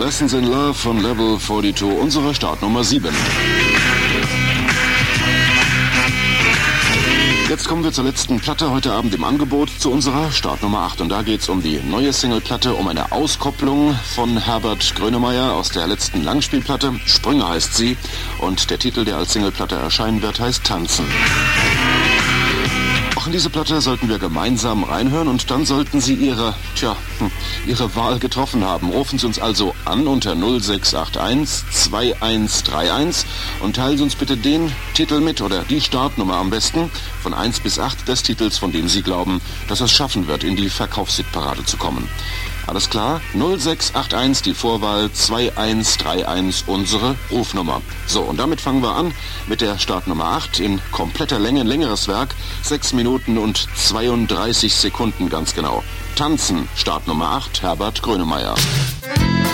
Lessons in Love von Level 42, unsere Startnummer 7. Jetzt kommen wir zur letzten Platte heute Abend im Angebot, zu unserer Startnummer 8. Und da geht's um die neue Singleplatte, um eine Auskopplung von Herbert Grönemeyer aus der letzten Langspielplatte. Sprünge heißt sie. Und der Titel, der als Singleplatte erscheinen wird, heißt Tanzen. Auch in diese Platte sollten wir gemeinsam reinhören und dann sollten Sie Ihre Wahl getroffen haben. Rufen Sie uns also an unter 0681 2131 und teilen Sie uns bitte den Titel mit oder die Startnummer am besten von 1 bis 8 des Titels, von dem Sie glauben, dass es schaffen wird, in die Verkaufshitparade zu kommen. Alles klar? 0681, die Vorwahl 2131, unsere Rufnummer. So, und damit fangen wir an mit der Startnummer 8 in kompletter Länge, ein längeres Werk, 6 Minuten und 32 Sekunden ganz genau. Tanzen, Startnummer 8, Herbert Grönemeyer.